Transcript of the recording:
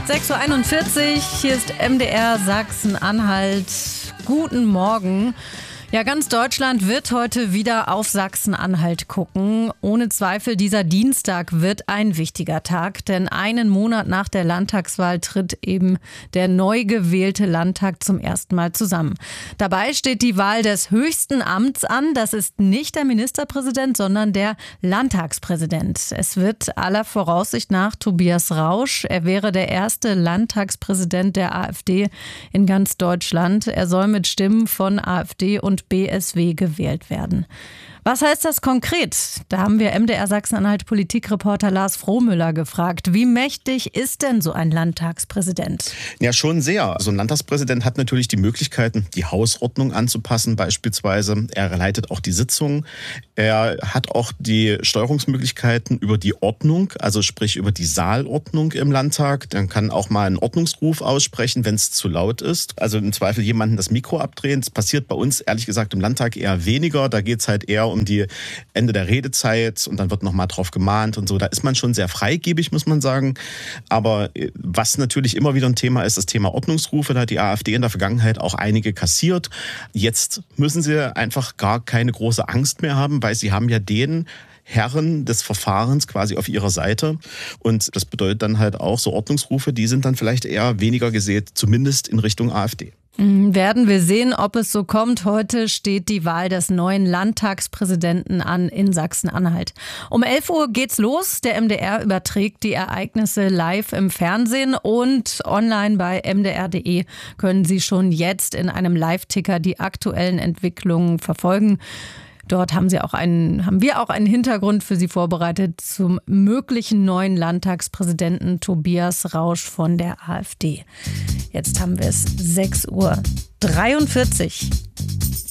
6:41 Uhr, hier ist MDR Sachsen-Anhalt. Guten Morgen. Ja, ganz Deutschland wird heute wieder auf Sachsen-Anhalt gucken. Ohne Zweifel, dieser Dienstag wird ein wichtiger Tag, denn einen Monat nach der Landtagswahl tritt eben der neu gewählte Landtag zum ersten Mal zusammen. Dabei steht die Wahl des höchsten Amts an. Das ist nicht der Ministerpräsident, sondern der Landtagspräsident. Es wird aller Voraussicht nach Tobias Rausch. Er wäre der erste Landtagspräsident der AfD in ganz Deutschland. Er soll mit Stimmen von AfD und BSW gewählt werden. Was heißt das konkret? Da haben wir MDR Sachsen-Anhalt Politikreporter Lars Frohmüller gefragt. Wie mächtig ist denn so ein Landtagspräsident? Ja, schon sehr. So ein Landtagspräsident hat natürlich die Möglichkeiten, die Hausordnung anzupassen beispielsweise. Er leitet auch die Sitzungen. Er hat auch die Steuerungsmöglichkeiten über die Ordnung, also sprich über die Saalordnung im Landtag. Dann kann auch mal einen Ordnungsruf aussprechen, wenn es zu laut ist. Also im Zweifel jemanden das Mikro abdrehen. Das passiert bei uns ehrlich gesagt im Landtag eher weniger. Da geht es halt eher um die Ende der Redezeit und dann wird nochmal drauf gemahnt und so. Da ist man schon sehr freigebig, muss man sagen. Aber was natürlich immer wieder ein Thema ist, das Thema Ordnungsrufe. Da hat die AfD in der Vergangenheit auch einige kassiert. Jetzt müssen sie einfach gar keine große Angst mehr haben, weil sie haben ja den Herren des Verfahrens quasi auf ihrer Seite. Und das bedeutet dann halt auch, so Ordnungsrufe, die sind dann vielleicht eher weniger gesät, zumindest in Richtung AfD. Werden wir sehen, ob es so kommt. Heute steht die Wahl des neuen Landtagspräsidenten an in Sachsen-Anhalt. Um 11 Uhr geht's los. Der MDR überträgt die Ereignisse live im Fernsehen und online bei mdr.de können Sie schon jetzt in einem Live-Ticker die aktuellen Entwicklungen verfolgen. Dort haben wir auch einen Hintergrund für Sie vorbereitet zum möglichen neuen Landtagspräsidenten Tobias Rausch von der AfD. Jetzt haben wir es 6:43 Uhr.